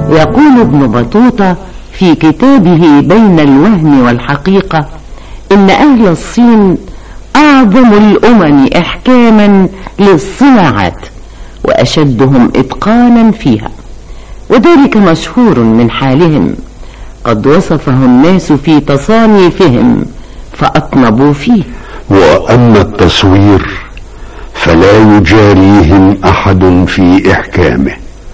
يقول ابن بطوطة في كتابه بين الوهم والحقيقة إن أهل الصين أعظم الأمم إحكاما للصناعات وأشدهم إتقانا فيها، وذلك مشهور من حالهم، قد وصفه الناس في تصانيفهم فأطنبوا فيه. وأما التصوير فلا يجاريهم أحد في إحكامه،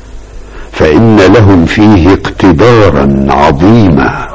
فإن لهم فيه اقتدارا عظيما.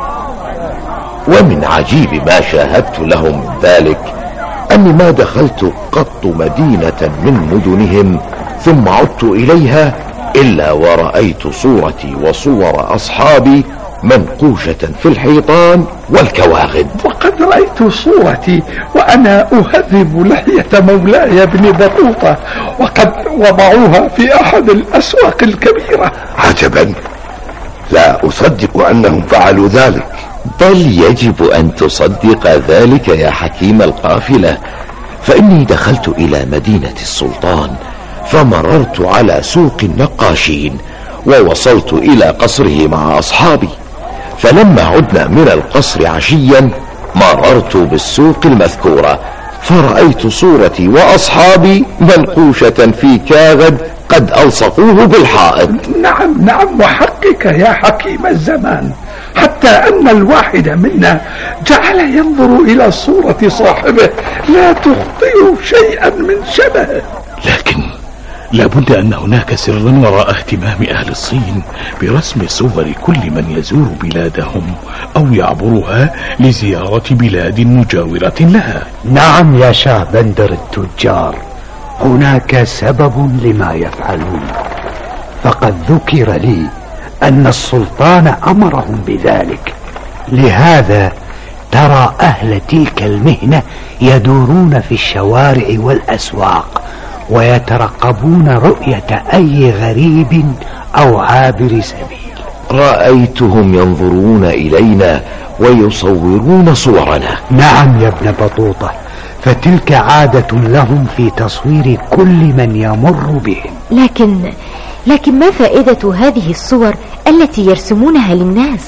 ومن عجيب ما شاهدت لهم من ذلك أني ما دخلت قط مدينة من مدنهم ثم عدت إليها إلا ورأيت صورتي وصور أصحابي منقوشة في الحيطان والكواغد. وقد رأيت صورتي وأنا أهذب لحية مولاي ابن بطوطة، وقد وضعوها في أحد الأسواق الكبيرة. عجبا، لا أصدق أنهم فعلوا ذلك. بل يجب أن تصدق ذلك يا حكيم القافلة، فإني دخلت إلى مدينة السلطان فمررت على سوق النقاشين ووصلت إلى قصره مع أصحابي، فلما عدنا من القصر عشيا مررت بالسوق المذكورة فرأيت صورتي وأصحابي منقوشة في كاغد قد ألصقوه بالحائط. نعم وحقك يا حكيم الزمان، حتى أن الواحد منا جعل ينظر إلى صورة صاحبه لا تخطئ شيئا من شبهه. لكن لابد أن هناك سرا وراء اهتمام أهل الصين برسم صور كل من يزور بلادهم أو يعبرها لزيارة بلاد مجاورة لها. نعم يا شاه بندر التجار، هناك سبب لما يفعلون، فقد ذكر لي أن السلطان أمرهم بذلك، لهذا ترى أهل تلك المهنة يدورون في الشوارع والأسواق ويترقبون رؤية أي غريب أو عابر سبيل. رأيتهم ينظرون إلينا ويصورون صورنا. نعم يا ابن بطوطة، فتلك عادة لهم في تصوير كل من يمر بهم. لكن ما فائدة هذه الصور التي يرسمونها للناس؟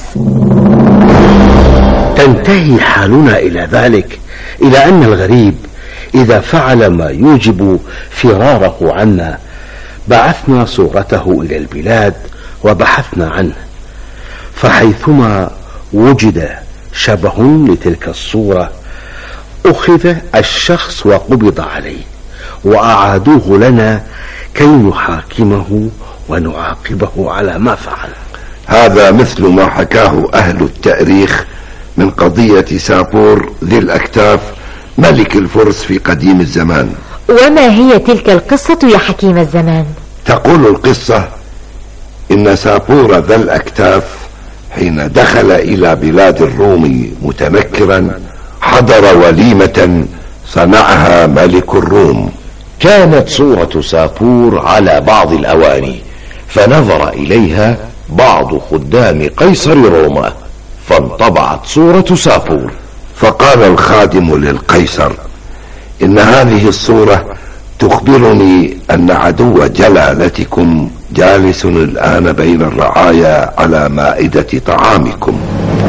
تنتهي حالنا إلى ذلك، إلى أن الغريب إذا فعل ما يوجب فراره عنا بعثنا صورته إلى البلاد وبحثنا عنه، فحيثما وجد شبه لتلك الصورة أخذ الشخص وقبض عليه وأعادوه لنا كي نحاكمه ونعاقبه على ما فعل. هذا مثل ما حكاه أهل التاريخ من قضية سابور ذي الأكتاف ملك الفرس في قديم الزمان. وما هي تلك القصة يا حكيم الزمان؟ تقول القصة إن سابور ذا الأكتاف حين دخل إلى بلاد الروم متمكرا حضر وليمة صنعها ملك الروم. كانت صورة سابور على بعض الأواني، فنظر إليها بعض خدام قيصر روما فانطبعت صورة سابور. فقال الخادم للقيصر إن هذه الصورة تخبرني أن عدو جلالتكم جالس الآن بين الرعايا على مائدة طعامكم.